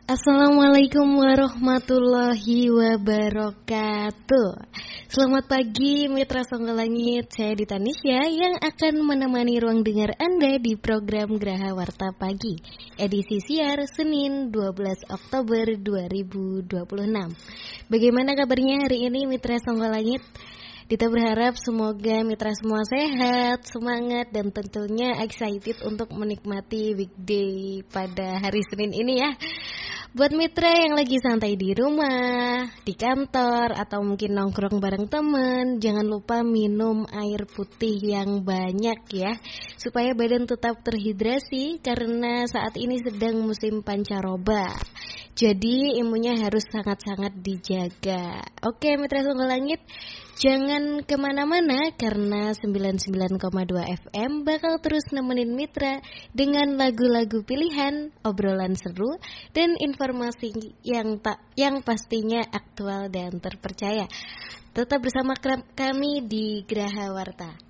Assalamualaikum warahmatullahi wabarakatuh. Selamat pagi Mitra Songgo Langit. Saya Dita Nisya yang akan menemani ruang dengar Anda di program Graha Warta Pagi, edisi siar Senin 12 Oktober 2026. Bagaimana kabarnya hari ini Mitra Songgo Langit? Dita berharap semoga mitra semua sehat, semangat, dan tentunya excited untuk menikmati weekday pada hari Senin ini ya. Buat mitra yang lagi santai di rumah, di kantor, atau mungkin nongkrong bareng temen, jangan lupa minum air putih yang banyak ya, supaya badan tetap terhidrasi karena saat ini sedang musim pancaroba. Jadi imunnya harus sangat-sangat dijaga. Oke Mitra Songgo Langit, jangan kemana-mana karena 99,2 FM bakal terus nemenin Mitra dengan lagu-lagu pilihan, obrolan seru, dan informasi yang pastinya aktual dan terpercaya. Tetap bersama kami di Graha Warta.